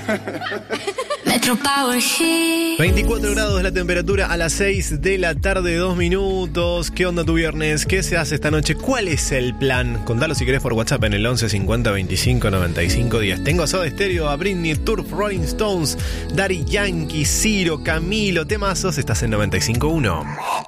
Metro Power Hit. 24 grados la temperatura a las 6 de la tarde, 2 minutos. ¿Qué onda tu viernes? ¿Qué se hace esta noche? ¿Cuál es el plan? Contalo si querés por WhatsApp en el 11 50 25 95 10. Tengo a Soda Stereo, a Britney, Turf, Rolling Stones, Daddy Yankee, Ciro, Camilo, temazos. Estás en 95.1.